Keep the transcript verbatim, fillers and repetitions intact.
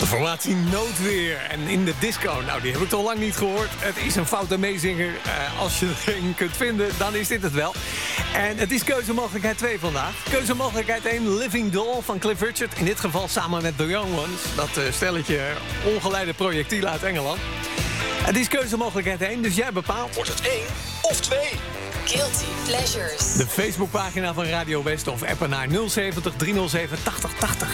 Formatie Noodweer en In de Disco. Nou, die heb ik toch lang niet gehoord. Het is een foute meezinger. Uh, als je er een kunt vinden, dan is dit het wel. En het is keuzemogelijkheid twee vandaag. Keuzemogelijkheid één, Living Doll van Cliff Richard. In dit geval samen met The Young Ones. Dat uh, stelletje ongeleide projectielen uit Engeland. Het is keuzemogelijkheid één, dus jij bepaalt. Wordt het één of twee? Guilty Pleasures. De Facebookpagina van Radio West of appen naar nul zeventig driehonderdzeven tachtig tachtig.